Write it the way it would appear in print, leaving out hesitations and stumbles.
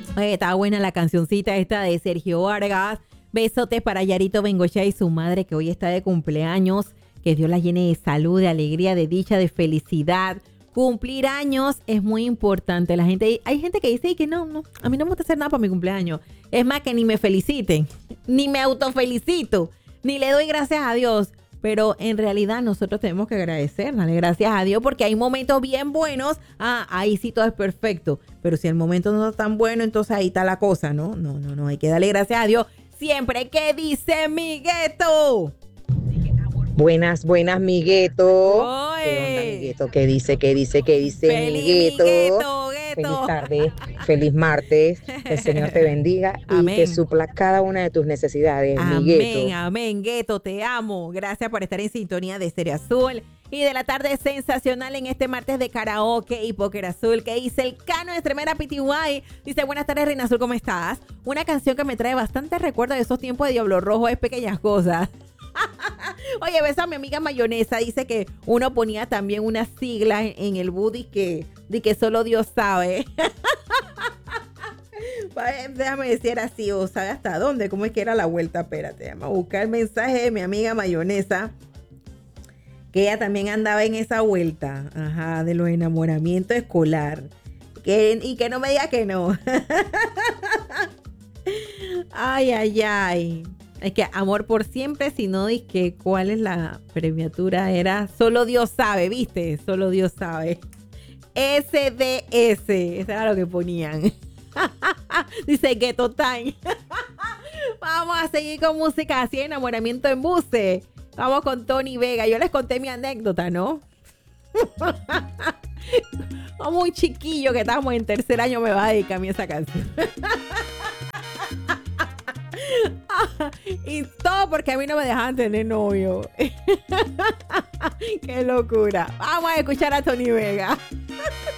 Oye, está buena la cancioncita esta de Sergio Vargas. Besotes para Yarito Bengochea y su madre que hoy está de cumpleaños. Que Dios la llene de salud, de alegría, de dicha, de felicidad. Cumplir años es muy importante. Hay gente que dice que no, a mí no me gusta hacer nada para mi cumpleaños. Es más, que ni me feliciten, ni me autofelicito, ni le doy gracias a Dios. Pero en realidad nosotros tenemos que agradecer, darle gracias a Dios, porque hay momentos bien buenos. Ahí sí todo es perfecto. Pero si el momento no es tan bueno, entonces ahí está la cosa, ¿no? No, hay que darle gracias a Dios siempre. ¿Qué dice mi gueto? Buenas, mi gueto. ¡Oy! ¿Qué onda, mi gueto? ¿Qué dice, mi ¡Feliz, gueto? gueto! Feliz tarde, feliz martes. Que el Señor te bendiga y Amén. te supla cada una de tus necesidades, mi gueto. Amén, gueto, te amo. Gracias por estar en sintonía de Stereo Azul y de la tarde sensacional en este martes de karaoke y póker azul. Que dice el Cano de Extremera PTY. Dice, buenas tardes, Reina Azul, ¿cómo estás? Una canción que me trae bastante recuerdo de esos tiempos de Diablo Rojo es Pequeñas Cosas. Oye, beso a mi amiga Mayonesa. Dice que uno ponía también unas siglas en el booty que solo Dios sabe. Déjame decir así, o sabe hasta dónde, cómo es que era la vuelta. Espérate, vamos a buscar el mensaje de mi amiga Mayonesa, que ella también andaba en esa vuelta, de los enamoramientos escolar. Y que no me diga que no. Ay. Es que amor por siempre, si no, es que cuál es la premiatura, era solo Dios sabe, ¿viste? Solo Dios sabe. SDS, eso era lo que ponían. Dice Ghetto Time. Vamos a seguir con música así, enamoramiento en buses. Vamos con Tony Vega. Yo les conté mi anécdota, ¿no? Muy chiquillo que estábamos en tercer año, me va a dedicar a mí esa canción. Y todo porque a mí no me dejaban tener novio. Qué locura. Vamos a escuchar a Tony Vega.